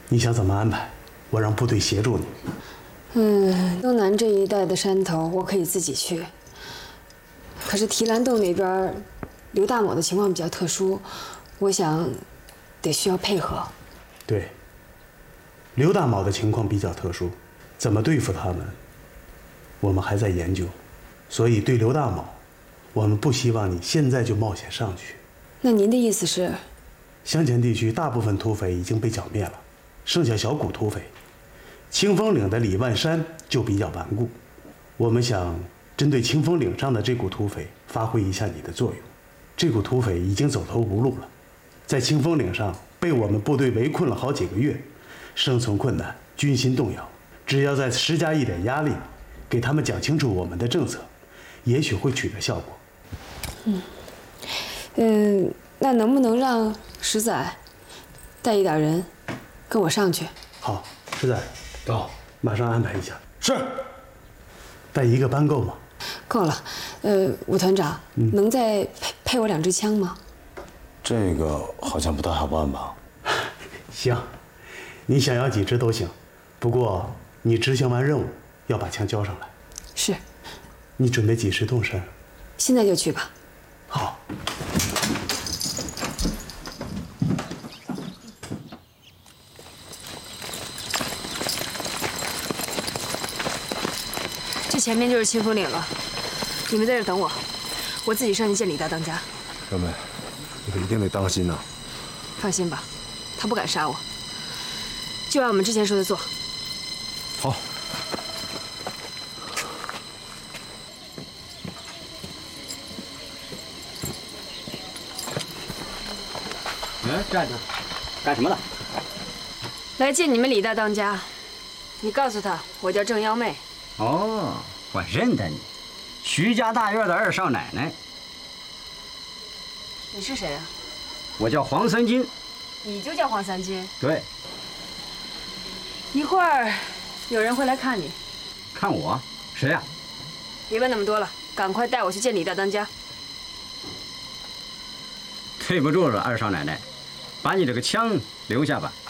你想怎么安排？我让部队协助你。 东南这一带的山头我可以自己去，可是提篮洞那边刘大某的情况比较特殊，我想得需要配合。 对，刘大某的情况比较特殊，怎么对付他们，我们还在研究。所以对刘大某，我们不希望你现在就冒险上去。 那您的意思是？ 湘黔地区大部分土匪已经被剿灭了，剩下小股土匪。清风岭的李万山就比较顽固，我们想针对清风岭上的这股土匪发挥一下你的作用。这股土匪已经走投无路了，在清风岭上被我们部队围困了好几个月，生存困难，军心动摇。只要再施加一点压力，给他们讲清楚我们的政策，也许会取得效果。 那能不能让石仔带一点人跟我上去？ 好，石仔， 到， 马上安排一下。 是。 带一个班够吗？ 够了。武团长，能再配我2支枪吗？ 这个好像不太好办吧？ 行，你想要几支都行，不过你执行完任务要把枪交上来。 是。 你准备几时动身？ 现在就去吧。 好。 这前面就是清风岭了，你们在这等我，我自己上去见李大当家。 小美，你可一定得当心呐。 放心吧，他不敢杀我，就按我们之前说的做。 好。 站着，干什么的？ 来见你们李大当家，你告诉他我叫郑幺妹。 哦，我认得你，徐家大院的二少奶奶。 你是谁啊？ 我叫黄三金。 你就叫黄三金？ 对。 一会儿有人会来看你。 看我？谁呀？ 别问那么多了，赶快带我去见李大当家。 对不住了，二少奶奶，把你这个枪留下吧。